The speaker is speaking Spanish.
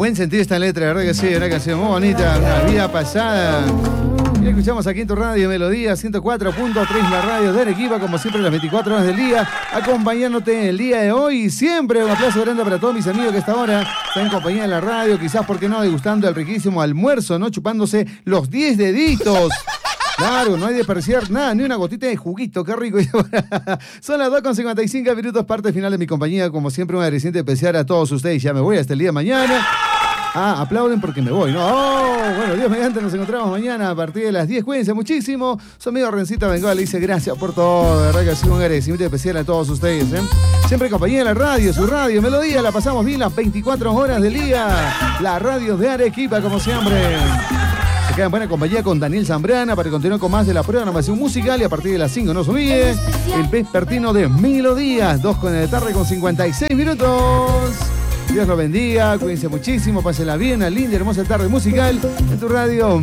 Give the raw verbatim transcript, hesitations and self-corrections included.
buen sentido esta letra, la verdad que sí, una canción muy bonita, una vida pasada. Y la escuchamos aquí en tu radio Melodía ciento cuatro punto tres, la radio de Arequipa, como siempre las veinticuatro horas del día, acompañándote en el día de hoy y siempre. Un aplauso grande para todos mis amigos que hasta ahora están en compañía de la radio, quizás, ¿por qué no?, degustando el riquísimo almuerzo, ¿no? Chupándose los diez deditos. Claro, no hay de desperdiciar nada, ni una gotita de juguito, qué rico. Son las dos con cincuenta y cinco minutos, parte final de mi compañía. Como siempre, un agradecimiento especial a todos ustedes. Ya me voy hasta el día de mañana. Ah, aplauden porque me voy, ¿no? Oh, bueno, Dios mediante, nos encontramos mañana a partir de las diez. Cuídense muchísimo. Su amigo Rencita Bengoa le dice gracias por todo. De verdad que ha sido un agradecimiento especial a todos ustedes, ¿eh? Siempre en compañía de la radio, su radio Melodía. La pasamos bien las veinticuatro horas del día. La radio de Arequipa, como siempre. Se queda en buena compañía con Daniel Zambrana para continuar con más de la programación musical. Y a partir de las cinco no se olvide el vespertino de Melodías. dos con el tarde con cincuenta y seis minutos. Dios los bendiga, cuídense muchísimo, pásenla bien, una linda y hermosa tarde musical en tu radio